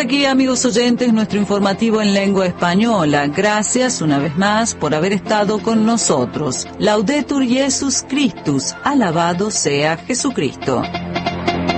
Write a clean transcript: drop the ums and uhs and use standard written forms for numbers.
aquí, amigos oyentes, nuestro informativo en lengua española. Gracias una vez más por haber estado con nosotros. Laudetur Jesus Christus, alabado sea Jesucristo.